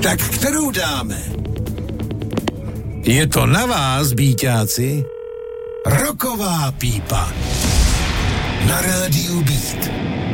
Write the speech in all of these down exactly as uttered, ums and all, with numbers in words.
Tak kterou dáme? Je to na vás, bíťáci. Rocková pípa. Na rádiu Beat.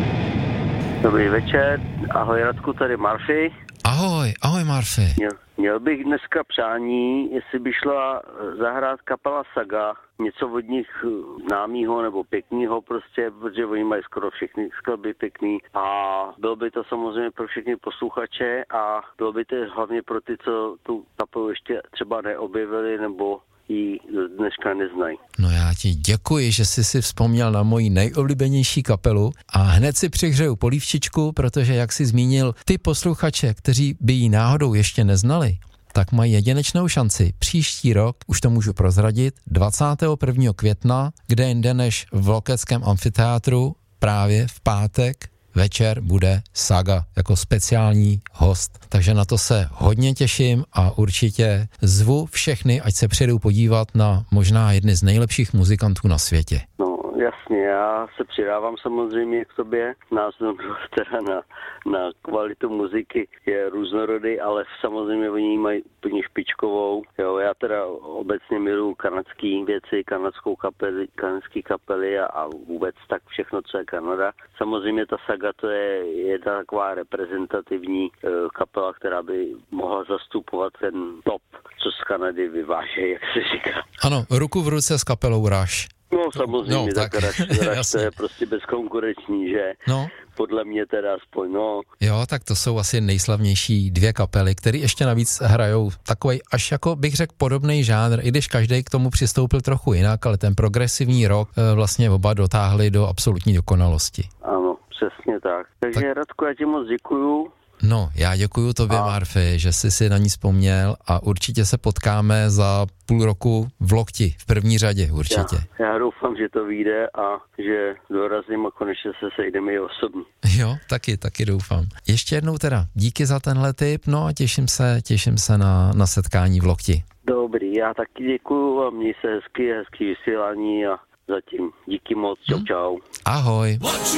Dobrý večer, ahoj Radku, tady Marfy. Ahoj, ahoj Marfy. Měl, měl bych dneska přání, jestli by šla zahrát kapela Saga, něco od nich známýho nebo pěknýho prostě, protože oni mají skoro všechny skladby pěkný a bylo by to samozřejmě pro všechny posluchače a bylo by to hlavně pro ty, co tu kapelu ještě třeba neobjevili nebo ji dneska neznají. No já ti děkuji, že jsi si vzpomněl na moji nejoblíbenější kapelu a hned si přihřeju polívčičku, protože jak jsi zmínil, ty posluchače, kteří by ji náhodou ještě neznali, tak mají jedinečnou šanci. Příští rok, už to můžu prozradit, dvacátého prvního května, kde jinde než v Lokeckém amfiteátru, právě v pátek večer bude Saga jako speciální host. Takže na to se hodně těším a určitě zvu všechny, ať se přijedou podívat na možná jedny z nejlepších muzikantů na světě. No jasně, já se přidávám samozřejmě k tobě. Názor teda na, na kvalitu muziky je různorodý, ale samozřejmě oni mají úplně špičkovou. Jo, já teda obecně miluji kanadský věci, kanadskou kapely, kanadský kapely a, a vůbec tak všechno, co je Kanada. Samozřejmě ta Saga to je, je taková reprezentativní e, kapela, která by mohla zastupovat ten top, co z Kanady vyváží, jak se říká. Ano, ruku v ruce s kapelou Rush. No samozřejmě, no, tak, tak Rush, Rush to je prostě bezkonkurenční, že? No. Podle mě teda aspoň, no. Jo, tak to jsou asi nejslavnější dvě kapely, které ještě navíc hrajou takovej až jako bych řekl podobný žánr, i když každý k tomu přistoupil trochu jinak, ale ten progresivní rock vlastně oba dotáhli do absolutní dokonalosti. Ano, přesně tak. Takže tak... Radku, já ti moc děkuju. No, já děkuju tobě, a... Marfy, že jsi si na ní vzpomněl a určitě se potkáme za půl roku v Lokti, v první řadě, určitě. Já, já doufám, že to vyjde a že dorazím a konečně se sejdeme i osobně. Jo, taky, taky doufám. Ještě jednou teda díky za tenhle tip, no a těším se, těším se na, na setkání v Lokti. Dobrý, já taky děkuju a měj se hezky, hezký vysílání a zatím díky moc, čau, čau. Ahoj.